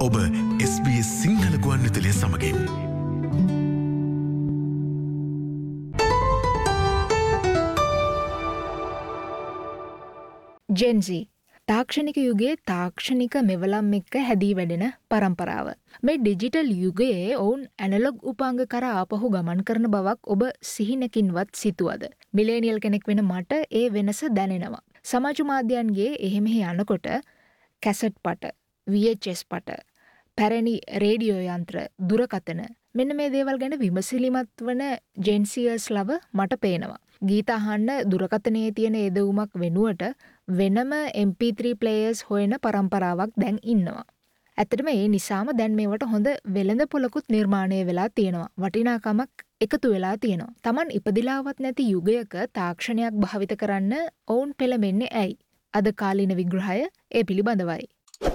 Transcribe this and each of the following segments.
ඔබ SBS සිංහල ගුවන්විදුලිය සමගින් Gen Z තාක්ෂණික යුගයේ තාක්ෂණික මෙවලම් එක්ක හැදී වැඩෙන පරම්පරාව. මේ ඩිජිටල් යුගයේ ඔවුන් ඇනලොග් උපාංග කරා ආපහු ගමන් කරන බවක් ඔබ සිහිනකින්වත් සිතුවද? මිලේනියල් කෙනෙක් වෙන මට ඒ වෙනස දැනෙනවා. සමාජ මාධ්‍යයන්ගේ එහෙ මෙහෙ යනකොට කැසට් පට, VHS පට, පැරණි රේඩියෝ යන්ත්‍ර, දුරකථන මෙන්න මේ දේවල් ගැන විමසිලිමත් වන Gen Zers ලව මට පේනවා. ගීත අහන්න දුරකථනයේ තියෙන එදවුමක් වෙනුවට වෙනම MP3 players හොයන පරම්පරාවක් දැන් ඉන්නවා. ඇත්තටම ඒ නිසාම දැන් මේවට හොඳ වෙළඳ පොලකුත් නිර්මාණය වෙලා තියෙනවා. වටිනාකමක් එකතු වෙලා තියෙනවා. Taman ඉපදිලාවත් නැති යුගයක තාක්ෂණයක් භාවිත කරන්න ඔවුන් පෙළඹෙන්නේ ඇයි? අද කාලීන විග්‍රහය ඒ පිළිබඳවයි.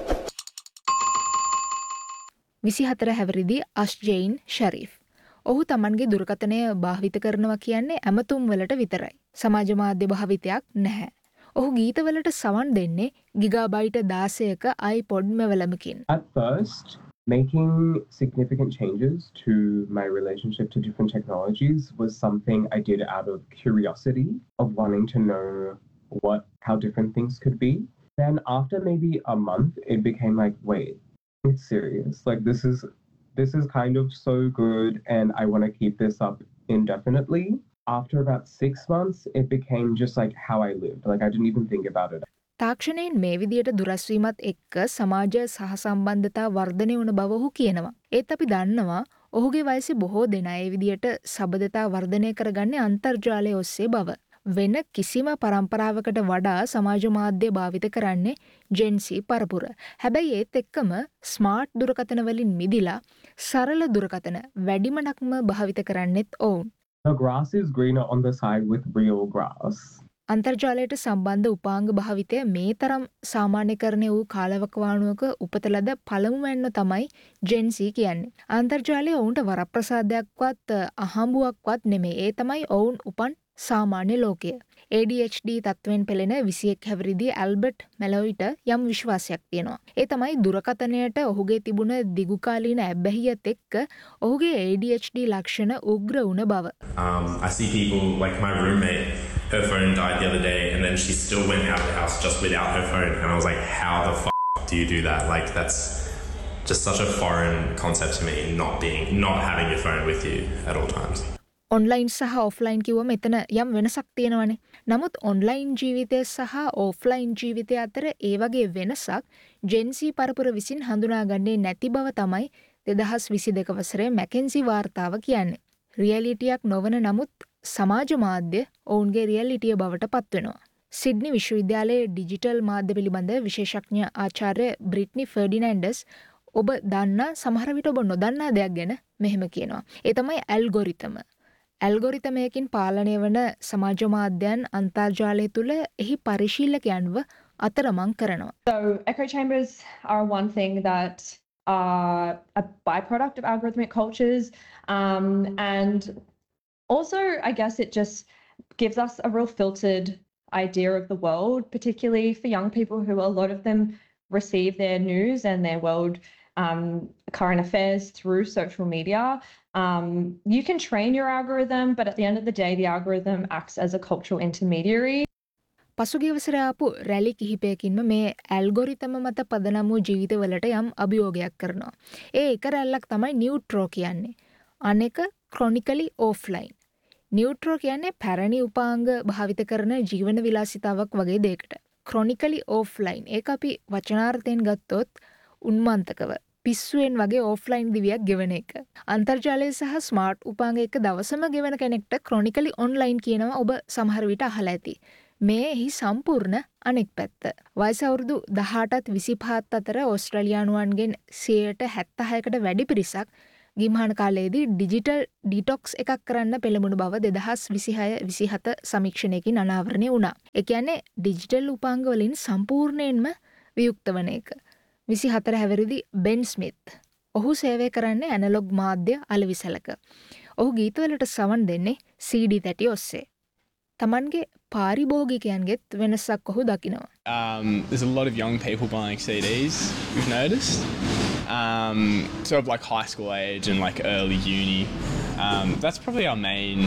24 හැවිරිදි අෂ්ජයින් ෂරීෆ්. ඔහු තමන්ගේ දුරකථනය භාවිත කරනවා කියන්නේ ඇමතුම් වලට විතරයි. සමාජ මාධ්‍ය භාවිතයක් නැහැ. ඔහු ගීතවලට සවන් දෙන්නේ gigabyte 16ක iPod මෙවලමකින්. At first, making significant changes to my relationship to different technologies was something I did out of curiosity of wanting to know how different things could be. Then after maybe a month, it became like, wait, it's serious. Like this is kind of so good and I want to keep this up indefinitely. After about 6 months, it became just like how I lived. Like I didn't even think about it. තාක්ෂණයෙන් මේ විදියට දුරස්වීමත් එක්ක සමාජ සහ සම්බන්ධතා වර්ධනය වුණ බව ඔහු කියනවා. ඒත් අපි දන්නවා ඔහුගේ වයසේ බොහෝ දෙනා ඒ විදියට සබඳතා වර්ධනය කරගන්නේ අන්තර්ජාලය ඔස්සේ බව. වෙන කිසිම පරම්පරාවකට වඩා සමාජ මාධ්‍ය භාවිත කරන්නේ Gen Z පරපුර. හැබැයි ඒත් එක්කම ස්මාර්ට් දුරකථන වලින් මිදිලා සරල දුරකථන වැඩිමනක්ම භාවිත කරන්නෙත් ඔවුන්. The grass is greener on the side with real grass. අන්තර්ජාලයට සම්බන්ධ උපාංග භාවිතය මේ තරම් සාමාන්‍යකරණය වූ කාලවකවානුවක උපත ලද පළමුවැන්න තමයි Gen Z කියන්නේ. අන්තර්ජාලය ඔවුන්ට වරප්‍රසාදයක්වත් අහඹුවක්වත් නෙමෙයි. ඒ තමයි ඔවුන් උපන් සාමාන්‍ය ලෝකය. ADHD තත්වෙන් පෙළෙන 21 හැවිරිදි ඇල්බර්ට් මෙලොයිට යම් විශ්වාසයක් තියෙනවා. ඒ තමයි දුරකථනයට ඔහුගේ තිබුණ දිගුකාලීන ඇබ්බැහියත් එක්ක ඔහුගේ ADHD ලක්ෂණ උග්‍ර වුණ බව. I see people like my roommate, her phone died the other day and then she still went out of the house just without her phone and I was like, how the do you do that? Like that's just such a foreign concept to me, not having your phone with you at all times. Online සහ offline කිව්වම එතන යම් වෙනසක් තියෙනවනේ. නමුත් online ජීවිතය සහ offline ජීවිතය අතර ඒ වගේ වෙනසක් Gen Z පරපුර විසින් හඳුනාගන්නේ නැති බව තමයි 2022 වසරේ මැකෙන්සි වාර්තාව කියන්නේ. රියැලිටියක් නොවන නමුත් සමාජ මාධ්‍ය ඔවුන්ගේ රියැලිටිය බවට පත්වෙනවා. සිඩ්නි විශ්වවිද්‍යාලයේ ඩිජිටල් මාධ්‍ය පිළිබඳ විශේෂඥ ආචාර්ය බ්‍රිට්නි ෆර්ඩිනැන්ඩස් ඔබ දන්නා සමහර විට ඔබ නොදන්නා දෙයක් ගැන මෙහෙම කියනවා. ඒ තමයි ඇල්ගොරිතම. ඇල්ගොරිතමයකින් පාලනය වන සමාජ මාධ්‍යයන් අන්තර්ජාලය තුළ එහි පරිශීලකයන්ව අතරමං කරනවා. So echo chambers are one thing that are a byproduct of algorithmic cultures, and also I guess it just gives us a real filtered idea of the world, particularly for young people who a lot of them receive their news and their world current affairs through social media. You can train your algorithm, but at the end of the day, the algorithm acts as a cultural intermediary. පසුගිය වසරේ ආපු රැලි කිහිපයකින්ම මේ algorithm මත පදනම් වූ ජීවිතවලට යම් අභියෝගයක් කරනවා. ඒ එක රැල්ලක් තමයි නියුට්‍රෝ කියන්නේ. අනෙක ක්‍රොනිකලි ඔෆ්ලයින්. නියුට්‍රෝ කියන්නේ පැරණි උපාංග භාවිත කරන ජීවන විලාසිතාවක් වගේ දෙයකට. ක්‍රොනිකලි ඔෆ්ලයින් ඒක අපි වචනාර්ථයෙන් ගත්තොත් උන්මන්තකව පිස්සුවෙන් වගේ ඔෆ්ලයින් දිවියක් ගෙවන එක. අන්තර්ජාලය සහ ස්මාර්ට් උපාංග එක දවසම ගෙවන කෙනෙක්ට ක්‍රොනිකලි ඔන්ලයින් කියනවා ඔබ සමහර විට අහලා ඇති. මේ එහි සම්පූර්ණ අනෙක් පැත්ත. වයස අවුරුදු 18ත් 25ත් අතර ඕස්ට්‍රේලියානුවන්ගෙන් 76%කට වැඩි පිරිසක් ගිම්හාන කාලයේදී ඩිජිටල් ඩිටොක්ස් එකක් කරන්න පෙළඹුණු බව 2026-27 සමීක්ෂණයකින් අනාවරණය වුණා. ඒ කියන්නේ ඩිජිටල් උපාංග වලින් සම්පූර්ණයෙන්ම වියුක්ත වන එක. 24 හැවිරිදි බෙන් ස්මිත්. ඔහු සේවය කරන්නේ ඇනලොග් මාධ්‍ය අලවිසලක. ඔහු ගීතවලට සවන් දෙන්නේ CD තැටි ඔස්සේ. තමන්ගේ පාරිභෝගිකයන්ගෙත් වෙනසක් ඔහු දකිනවා. There's a lot of young people buying CDs, we've noticed. sort of like high school age and like early uni. That's probably our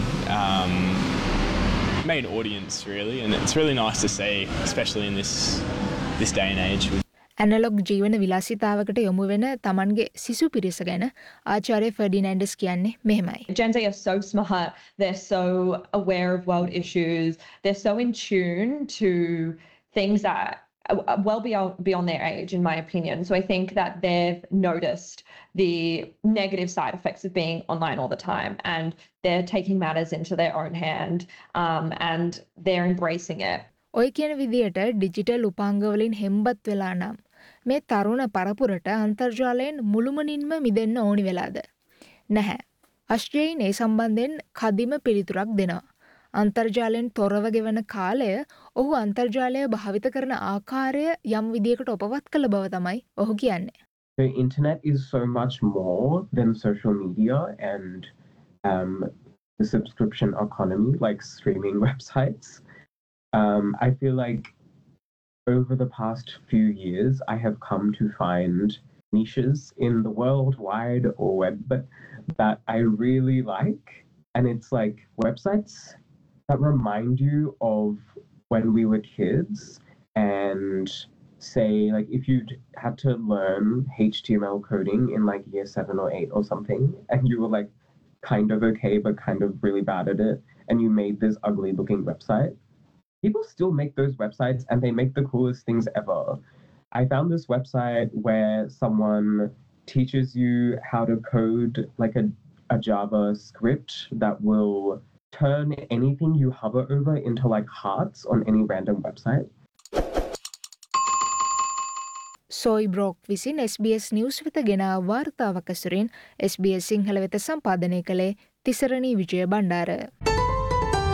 main audience really, and it's really nice to see, especially in this day and age. Analogue ජීවන විලාසිතාවකට යොමු වෙන තමන්ගේ සිසු පිරිස ගැන ආචාර්ය ෆර්ඩිනැන්ඩස් කියන්නේ මෙහෙමයි. Gen Z are so smart, they're so aware of world issues, they're so in tune to things that are well beyond their age, in my opinion. So I think that they've noticed the negative side effects of being online all the time, and they're taking matters into their own hand, and they're embracing it. ඔය කියන විදියට digital උපාංගවලින් හෙම්බත් වෙලා නම් මේ තරුණ පරපුරට අන්තර්ජාලයෙන් මුළුමනින්ම මිදෙන්න ඕනි වෙලාද? නැහැ. අශ්ජයින් ඒ සම්බන්ධයෙන් කදිම පිළිතුරක් දෙනවා. අන්තර්ජාලයෙන් තොරව ගෙවන කාලය ඔහු අන්තර්ජාලය භාවිත කරන ආකාරය යම් විදියකට ඔපවත් කළ බව තමයි ඔහු කියන්නේ. The internet is so much more than social media and the subscription economy, like streaming websites. I feel like over the past few years, I have come to find niches in the World Wide Web that I really like. And it's like websites that remind you of when we were kids, and say like if you had to learn HTML coding in like year 7 or 8 or something, and you were like kind of okay but kind of really bad at it, and you made this ugly looking website. People still make those websites and they make the coolest things ever. I found this website where someone teaches you how to code like a Java script that will turn anything you hover over into like hearts on any random website. සෝයි broke විසින් SBS news වෙත ගෙන වාර්තාවක් ඇසුරින් SBS Sinhala වෙත සම්පාදනය කළේ තිසරණී විජය බණ්ඩාර.